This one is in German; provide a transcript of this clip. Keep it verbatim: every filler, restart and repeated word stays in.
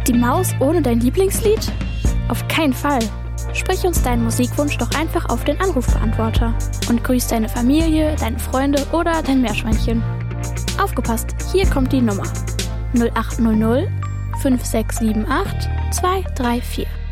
Die Maus ohne dein Lieblingslied? Auf keinen Fall. Sprich uns deinen Musikwunsch doch einfach auf den Anrufbeantworter und grüß deine Familie, deine Freunde oder dein Meerschweinchen. Aufgepasst, hier kommt die Nummer null acht null null fünf sechs sieben acht zwei drei vier.